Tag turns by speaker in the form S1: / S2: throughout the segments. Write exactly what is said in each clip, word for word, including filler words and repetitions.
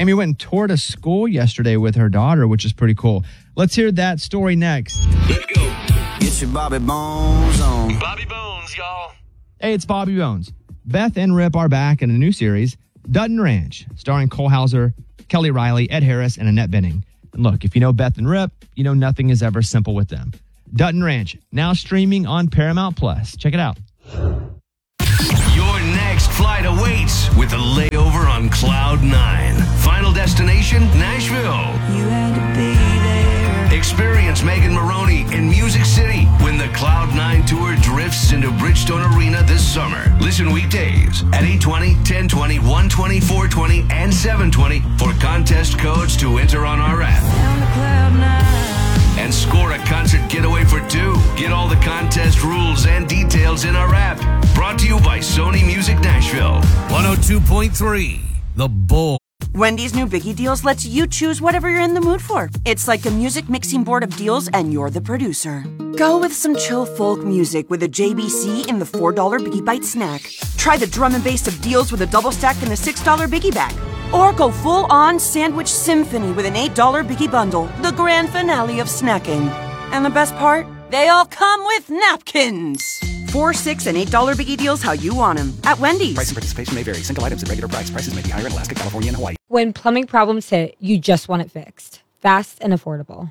S1: Amy went and toured a school yesterday with her daughter, which is pretty cool. Let's hear that story next.
S2: Let's go.
S3: Get your Bobby Bones on.
S2: Bobby Bones, y'all.
S1: Hey, it's Bobby Bones. Beth and Rip are back in a new series, Dutton Ranch, starring Cole Hauser, Kelly Riley, Ed Harris, and Annette Bening. And look, if you know Beth and Rip, you know nothing is ever simple with them. Dutton Ranch, now streaming on Paramount Plus. Check it out.
S2: Your next flight awaits with a layover on Cloud nine. Final destination, Nashville.
S4: You had to be there.
S2: Experience Megan Maroney in Music City when the Cloud nine Tour drifts into Bridgestone Arena this summer. Listen weekdays at eight twenty, ten twenty, one twenty, four twenty, and seven twenty for contest codes to enter on our app.
S4: Down to Cloud nine.
S2: And score a concert getaway for two. Get all the contest rules and details in our app. Brought to you by Sony Music Nashville. one oh two point three, The Bull.
S5: Wendy's new Biggie Deals lets you choose whatever you're in the mood for. It's like a music mixing board of deals, and you're the producer. Go with some chill folk music with a J B C in the four dollar Biggie Bite snack. Try the drum and bass of deals with a double stack in the six dollar Biggie Bag. Or go full-on sandwich symphony with an eight dollar Biggie Bundle, the grand finale of snacking. And the best part? They all come with napkins. Four, six, and eight dollar Biggie Deals how you want them at Wendy's.
S6: Price and participation may vary. Single items at regular price. Prices may be higher in Alaska, California, and Hawaii.
S7: When plumbing problems hit, you just want it fixed. Fast and affordable.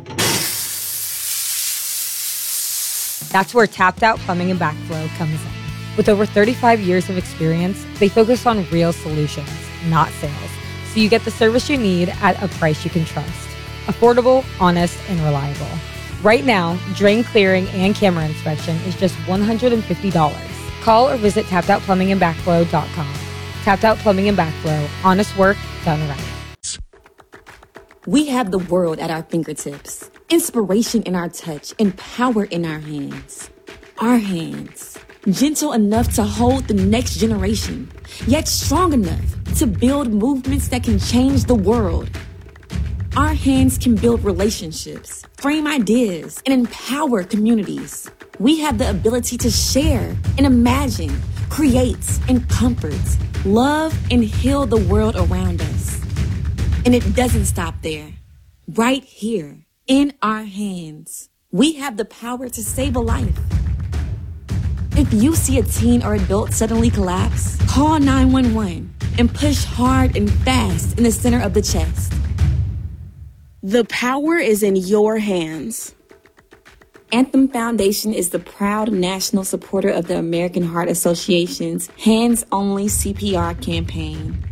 S7: That's where Tapped Out Plumbing and Backflow comes in. With over thirty-five years of experience, they focus on real solutions, not sales. So you get the service you need at a price you can trust. Affordable, honest, and reliable. Right now, drain clearing and camera inspection is just one hundred fifty dollars. Call or visit tapped out plumbing and backflow dot com. Tapped Out Plumbing and Backflow. Honest work done right.
S8: We have the world at our fingertips. Inspiration in our touch and power in our hands. Our hands. Gentle enough to hold the next generation, yet strong enough to build movements that can change the world. Our hands can build relationships, frame ideas, and empower communities. We have the ability to share and imagine, create and comfort, love and heal the world around us. And it doesn't stop there. Right here, in our hands, we have the power to save a life. If you see a teen or adult suddenly collapse, call nine one one and push hard and fast in the center of the chest.
S9: The power is in your hands.
S8: Anthem Foundation is the proud national supporter of the American Heart Association's Hands Only C P R campaign.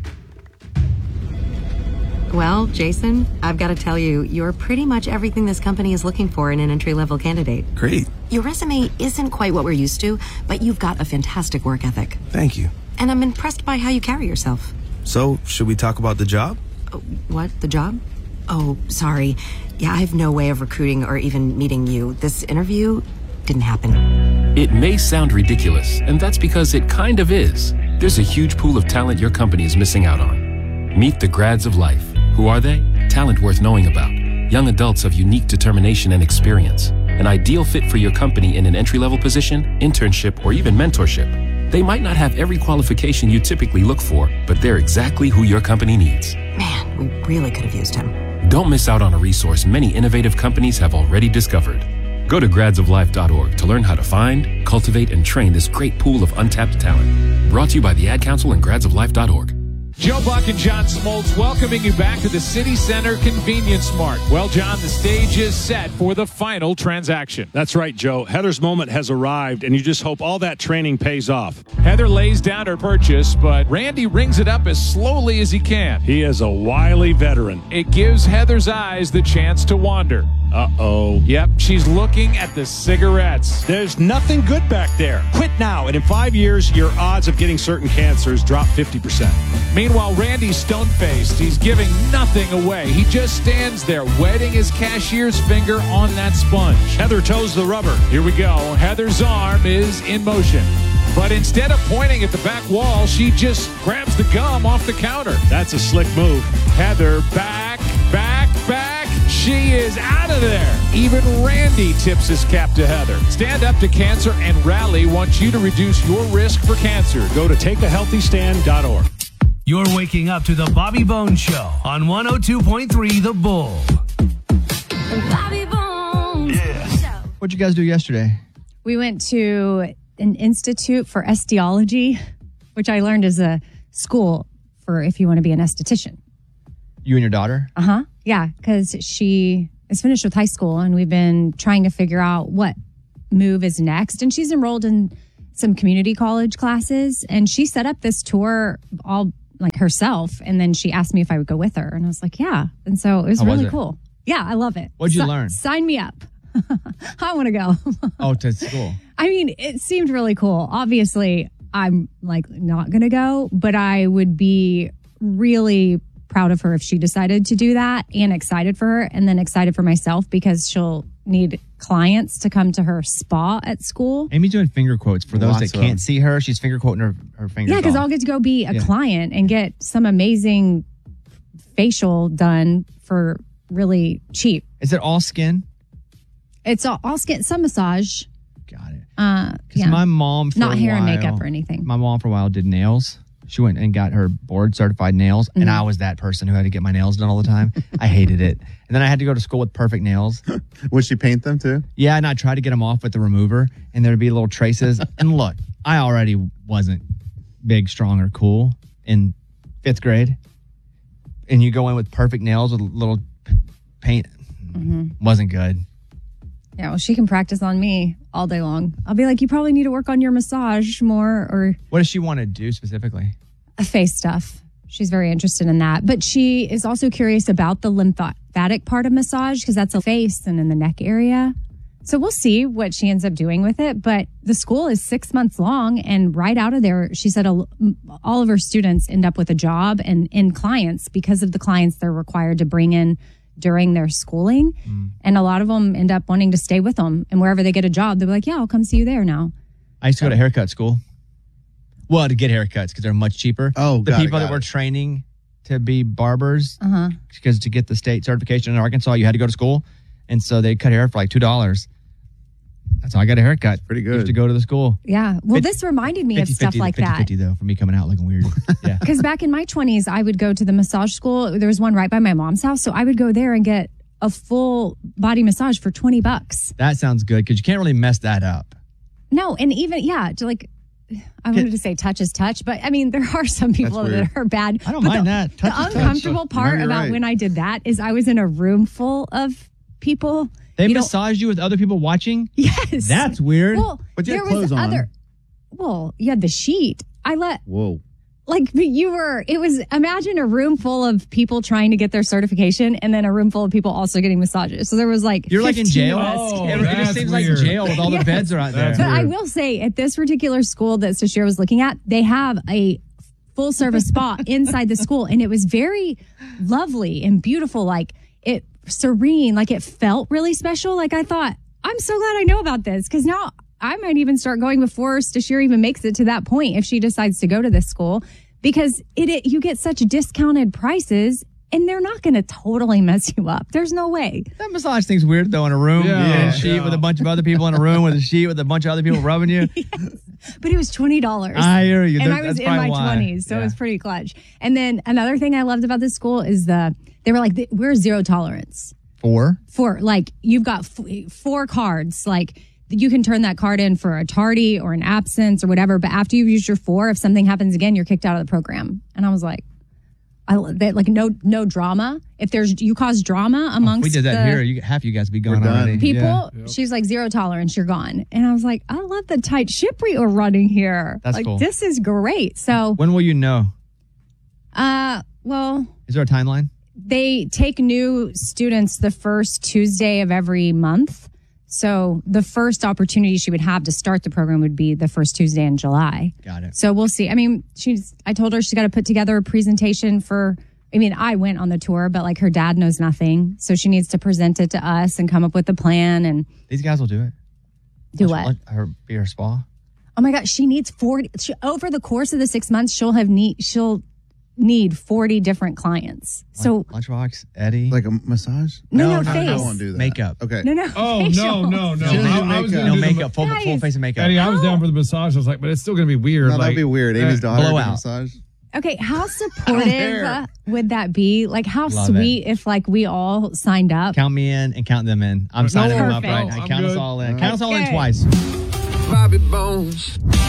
S10: Well, Jason, I've got to tell you, you're pretty much everything this company is looking for in an entry-level candidate.
S11: Great.
S10: Your resume isn't quite what we're used to, but you've got a fantastic work ethic.
S11: Thank you.
S10: And I'm impressed by how you carry yourself.
S11: So, should we talk about the job?
S10: Oh, what? The job? Oh, sorry. Yeah, I have no way of recruiting or even meeting you. This interview didn't happen.
S12: It may sound ridiculous, and that's because it kind of is. There's a huge pool of talent your company is missing out on. Meet the grads of life. Who are they? Talent worth knowing about. Young adults of unique determination and experience. An ideal fit for your company in an entry-level position, internship, or even mentorship. They might not have every qualification you typically look for, but they're exactly who your company needs.
S10: Man, we really could have used him.
S12: Don't miss out on a resource many innovative companies have already discovered. Go to grads of life dot org to learn how to find, cultivate, and train this great pool of untapped talent. Brought to you by the Ad Council and grads of life dot org.
S13: Joe Buck and John Smoltz welcoming you back to the City Center Convenience Mart. Well, John, the stage is set for the final transaction.
S14: That's right, Joe. Heather's moment has arrived, and you just hope all that training pays off.
S13: Heather lays down her purchase, but Randy rings it up as slowly as he can.
S14: He is a wily veteran.
S13: It gives Heather's eyes the chance to wander.
S14: Uh-oh.
S13: Yep, she's looking at the cigarettes.
S14: There's nothing good back there. Quit now, and in five years, your odds of getting certain cancers drop fifty percent.
S13: Meanwhile, Randy's stone-faced. He's giving nothing away. He just stands there, wetting his cashier's finger on that sponge.
S14: Heather toes the rubber.
S13: Here we go. Heather's arm is in motion. But instead of pointing at the back wall, she just grabs the gum off the counter.
S14: That's a slick move.
S13: Heather back, back, back. She is out of there. Even Randy tips his cap to Heather. Stand Up to Cancer and Rally wants you to reduce your risk for cancer.
S14: Go to take a healthy stand dot org.
S2: You're waking up to the Bobby Bones Show on one oh two point three The Bull.
S15: Bobby Bones.
S2: Yeah.
S1: What'd you guys do yesterday?
S15: We went to an institute for esthetology, which I learned is a school for if you want to be an esthetician.
S1: You and your daughter?
S15: Uh-huh. Yeah, because she is finished with high school, and we've been trying to figure out what move is next. And she's enrolled in some community college classes, and she set up this tour all like herself, and then she asked me if I would go with her, and I was like, yeah. And so it was
S1: How was
S15: really
S1: it?
S15: cool. Yeah, I love it.
S1: What'd you
S15: Si-
S1: learn?
S15: Sign me up. I want to go.
S1: Oh, to school.
S15: I mean, it seemed really cool. Obviously, I'm like not going to go, but I would be really proud of her if she decided to do that, and excited for her, and then excited for myself because she'll need clients to come to her spa at school.
S1: Amy's doing finger quotes for those
S11: Lots
S1: that
S11: of
S1: can't
S11: them.
S1: see her. She's finger quoting her, her fingers.
S15: Yeah, because
S1: off.
S15: I'll get to go be a
S1: Yeah.
S15: client and get some amazing facial done for really cheap.
S1: Is it all skin?
S15: It's all, all skin, some massage.
S1: Got it.
S15: Uh,
S1: Because
S15: yeah.
S1: my mom, for
S15: Not
S1: a
S15: hair and
S1: while-
S15: makeup or anything.
S1: My mom, for a while, did nails. She went and got her board certified nails, and
S15: Mhm.
S1: I was that person who had to get my nails done all the time. I hated it. And then I had to go to school with perfect nails.
S11: Would she paint them too?
S1: Yeah, and I tried to get them off with the remover, and there'd be little traces. And look, I already wasn't big, strong, or cool in fifth grade. And you go in with perfect nails with little p- paint.
S15: Mhm.
S1: Wasn't good.
S15: Yeah, well, she can practice on me all day long. I'll be like, you probably need to work on your massage more, or
S1: What does she want to do specifically?
S15: a face stuff. She's very interested in that. But she is also curious about the lymphatic part of massage because that's a face and in the neck area. So we'll see what she ends up doing with it. But the school is six months long. And right out of there, she said a- all of her students end up with a job and in clients because of the clients they're required to bring in during their schooling.
S1: Mm.
S15: And a lot of them end up wanting to stay with them. And wherever they get a job, they'll be like, yeah, I'll come see you there now.
S1: I used to go to haircut school. Well, to get haircuts because they're much cheaper.
S11: Oh,
S1: the
S11: got it,
S1: people
S11: got
S1: that were
S11: it.
S1: training to be barbers,
S15: Uh-huh.
S1: because to get the state certification in Arkansas, you had to go to school, and so they cut hair for like two dollars. That's how I got a haircut.
S11: Pretty good.
S1: Used to go to the school.
S15: Yeah. Well,
S1: fifty
S15: this reminded me of
S1: fifty,
S15: stuff
S1: fifty,
S15: like
S1: fifty,
S15: that.
S1: fifty though, for me coming out looking weird. Yeah.
S15: Because back in my twenties, I would go to the massage school. There was one right by my mom's house. So I would go there and get a full body massage for twenty bucks.
S1: That sounds good because you can't really mess that up.
S15: No, and even, yeah, to like, I wanted to say touch is touch, but I mean, there are some people
S1: That's weird.
S15: that are bad.
S1: I don't
S15: But
S1: mind
S15: the,
S1: that. Touch
S15: the
S1: is touch.
S15: uncomfortable part
S1: No, you're
S15: about
S1: right.
S15: when I did that is I was in a room full of people.
S1: They
S15: You don't-
S1: massaged you with other people watching?
S15: Yes.
S1: That's weird.
S15: Well,
S1: But you had
S15: there was
S1: clothes on.
S15: other. Well, you had the sheet. I let
S11: Whoa.
S15: like you were. It was imagine a room full of people trying to get their certification, and then a room full of people also getting massages. So there was like
S1: You're like in
S15: fifteen
S1: jail?
S15: of us.
S1: Oh, It- it just that's seems like weird. jail with all the beds are out there.
S15: But I will say, at this particular school that Sashir was looking at, they have a full service spa inside the school, and it was very lovely and beautiful. Like it serene, like it felt really special. Like I thought, I'm so glad I know about this because now I might even start going before Stashir even makes it to that point if she decides to go to this school because it, it you get such discounted prices and they're not going to totally mess you up. There's no way.
S1: That massage thing's weird though in a room.
S15: Yeah.
S1: Yeah, a sheet
S15: Yeah.
S1: with a bunch of other people in a room with a sheet with a bunch of other people rubbing you.
S15: But it was twenty dollars.
S1: I hear you.
S15: And
S1: That-
S15: I was
S1: that's
S15: in my
S1: probably why.
S15: twenties, so
S1: Yeah.
S15: it was pretty clutch. And then another thing I loved about this school is the they were like, we're zero tolerance.
S1: Four?
S15: For like, you've got f- four cards. Like, you can turn that card in for a tardy or an absence or whatever. But after you've used your four, if something happens again, you're kicked out of the program. And I was like, I that, like no no drama. If there's you cause drama amongst
S1: If we did that
S15: the
S1: here, you, half you guys would be gone
S11: done.
S1: already.
S15: people,
S1: Yeah.
S15: she's like zero tolerance. You're gone. And I was like, I love the tight ship we are running here.
S1: That's
S15: like
S1: cool.
S15: this is great. So,
S1: When will you know?
S15: uh, well.
S1: Is there a timeline?
S15: They take new students the first Tuesday of every month. So the first opportunity she would have to start the program would be the first Tuesday in July.
S1: Got it.
S15: So we'll see. I mean, she's, I told her she's got to put together a presentation for, I mean, I went on the tour, but like her dad knows nothing. So she needs to present it to us and come up with a plan and
S1: These guys will do it.
S15: do
S1: Let-
S15: what?
S1: let Her be her spa.
S15: Oh my God, she needs forty, she, over the course of the six months, she'll have need, she'll need forty different clients. So
S1: Lunchbox, Eddie.
S11: Like a massage?
S15: No, no,
S11: I
S15: face.
S11: don't want to do that.
S1: Makeup.
S11: Okay.
S15: No, no.
S16: Oh,
S15: facial.
S16: no, no, no.
S11: She doesn't
S16: I,
S11: do
S16: I was
S11: makeup.
S16: gonna
S1: No
S16: do the-
S1: makeup, full, full
S15: Guys.
S1: face of makeup.
S16: Eddie, I was down for the massage. I was like, but it's still going to be weird.
S11: No,
S16: like,
S11: that'd be weird. Amy's
S16: uh,
S11: daughter getting a
S1: blowout.
S11: massage.
S15: Okay, how supportive would that be? Like, how
S1: Love
S15: sweet if, like, we all signed up.
S1: Count me in and count them in. I'm signing them up
S15: Perfect.
S1: right now.
S15: I'm
S1: Count us
S15: good.
S1: all in. Count us all in
S15: Okay.
S1: twice.
S16: Bobby Bones.